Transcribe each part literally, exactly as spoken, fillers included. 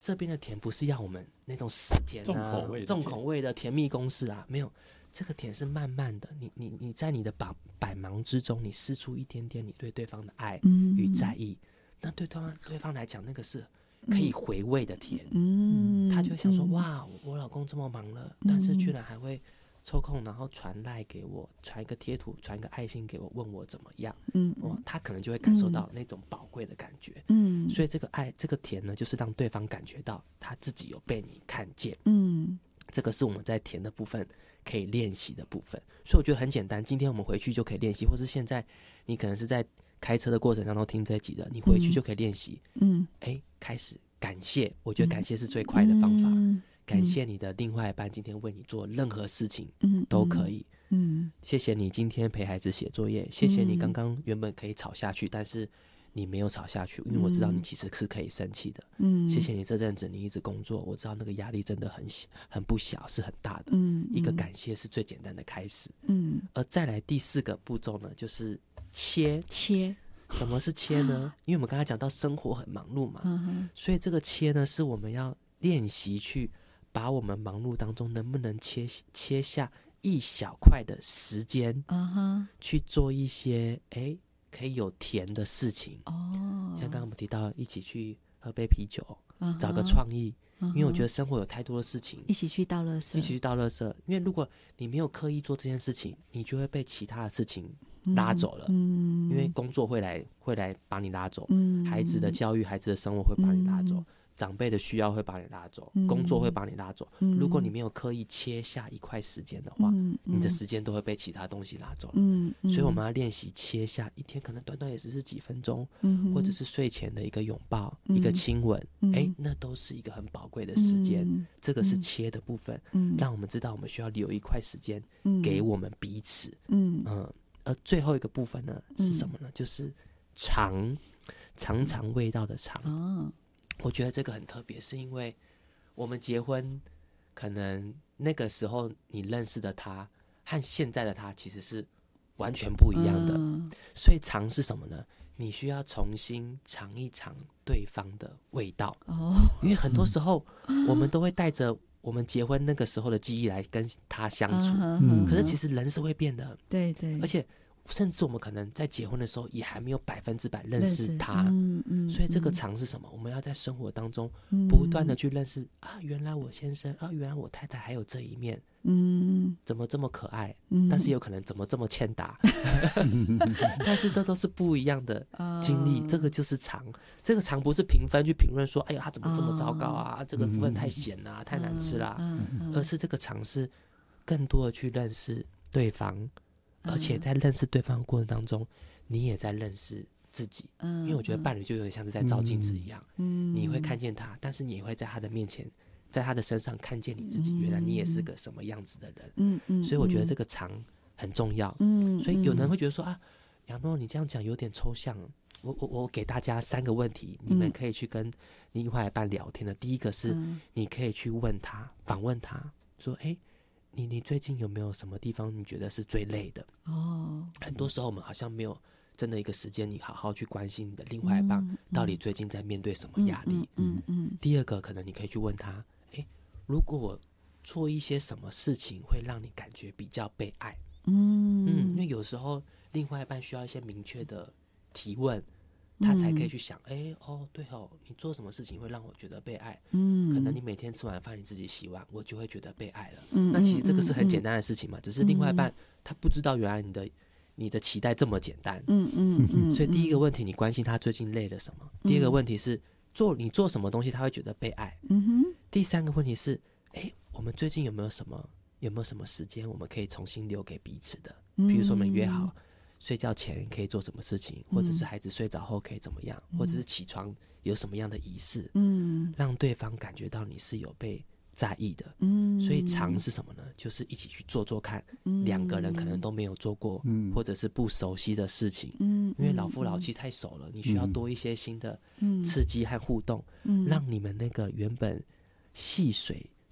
这边的甜不是要我们那种死甜啊、 重口味的重口味的甜蜜公式啊，没有，这个甜是慢慢的，你你你在你的百百忙之中，你释出一点点你对对方的爱与在意，嗯、那对方对方来讲，那个是可以回味的甜，嗯，他就会想说，嗯、哇，我老公这么忙了，但是居然还会抽空，然后传赖给我，传一个贴图，传一个爱心给我，问我怎么样，嗯，哦，他可能就会感受到那种宝贵的感觉，嗯，所以这个爱，这个甜呢，就是让对方感觉到他自己有被你看见，嗯，这个是我们在甜的部分可以练习的部分，所以我觉得很简单，今天我们回去就可以练习，或是现在你可能是在开车的过程当中听这一集的，你回去就可以练习，嗯，哎，开始感谢，我觉得感谢是最快的方法。嗯，感谢你的另外一半今天为你做任何事情，嗯，都可以。嗯，谢谢你今天陪孩子写作业，谢谢你刚刚原本可以吵下去，但是你没有吵下去，因为我知道你其实是可以生气的。嗯，谢谢你这阵子你一直工作，我知道那个压力真的很很不小，是很大的。嗯，一个感谢是最简单的开始。嗯，而再来第四个步骤呢，就是切切。 什么是切呢？因为我们刚才讲到生活很忙碌嘛，嗯、所以这个切呢，是我们要练习去把我们忙碌当中能不能切切下一小块的时间，嗯、去做一些哎可以有甜的事情。哦，像刚刚我们提到一起去喝杯啤酒，嗯、找个创意。因为我觉得生活有太多的事情， 一起去倒垃圾， 一起去倒垃圾。因为如果你没有刻意做这件事情，你就会被其他的事情拉走了。嗯，因为工作会来会来把你拉走，嗯，孩子的教育、孩子的生活会把你拉走，嗯、长辈的需要会把你拉走，嗯、工作会把你拉走。嗯、如果你没有刻意切下一块时间的话，嗯、你的时间都会被其他东西拉走了。嗯嗯、所以我们要练习切下一天，可能短短也只是几分钟，嗯、或者是睡前的一个拥抱、嗯、一个亲吻，嗯、哎，那都是一个很宝贵的时间。嗯、这个是切的部分，嗯、让我们知道我们需要留一块时间给我们彼此。嗯嗯，而最后一个部分呢是什么呢？就是尝尝尝味道的尝。哦，我觉得这个很特别，是因为我们结婚，可能那个时候你认识的他和现在的他其实是完全不一样的。嗯、所以尝是什么呢？你需要重新尝一尝对方的味道。哦，因为很多时候我们都会带着我们结婚那个时候的记忆来跟他相处，嗯、可是其实人是会变的。 对对， 而且甚至我们可能在结婚的时候也还没有百分之百认识他，嗯嗯、所以这个尝是什么？我们要在生活当中不断的去认识、嗯、啊，原来我先生啊，原来我太太还有这一面，嗯，怎么这么可爱？嗯、但是有可能怎么这么欠打，但是这都是不一样的经历。哦、这个就是尝，这个尝不是评分去评论说，哎呀，他怎么这么糟糕啊？哦、这个部分太咸啦、啊，嗯、太难吃啦、啊，嗯嗯、而是这个尝是更多的去认识对方。而且在认识对方的过程当中，你也在认识自己。嗯，因为我觉得伴侣就有点像是在照镜子一样，嗯，你会看见他，但是你也会在他的面前，在他的身上看见你自己，原来你也是个什么样子的人。嗯嗯，所以我觉得这个尝很重要。嗯，所以有人会觉得说啊，杨诺你这样讲有点抽象。我我我给大家三个问题，你们可以去跟另外一半聊天的。第一个是，你可以去问他，访问他说，哎。你你最近有没有什么地方你觉得是最累的？哦，很多时候我们好像没有真的一个时间，你好好去关心你的另外一半到底最近在面对什么压力。嗯 嗯, 嗯, 嗯。第二个，可能你可以去问他，哎，如果我做一些什么事情会让你感觉比较被爱？嗯嗯，因为有时候另外一半需要一些明确的提问。他才可以去想，哎、欸，哦，对哦，你做什么事情会让我觉得被爱？嗯，可能你每天吃完饭你自己洗碗，我就会觉得被爱了。嗯，那其实这个是很简单的事情嘛，嗯、只是另外一半他不知道原来你的你的期待这么简单。嗯嗯嗯。所以第一个问题，你关心他最近累了什么？嗯、第二个问题是做你做什么东西他会觉得被爱？嗯哼。第三个问题是，哎、欸，我们最近有没有什么有没有什么时间我们可以重新留给彼此的？比如说我们约好。睡觉前可以做什么事情，或者是孩子睡着后可以怎么样，嗯、或者是起床有什么样的仪式，嗯，让对方感觉到你是有被在意的，嗯，所以尝是什么呢？就是一起去做做看，嗯、两个人可能都没有做过，嗯、或者是不熟悉的事情，嗯，因为老夫老妻太熟了，你需要多一些新的刺激和互动，嗯、让你们那个原本细水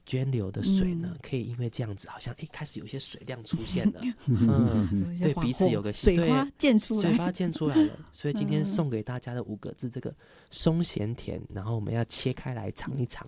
涓流的水呢、嗯、可以因为这样子好像哎开始有些水量出现了嗯，对彼此有个水花溅出来， 水花溅出来了所以今天送给大家的五个字，这个松咸甜，然后我们要切开来尝一尝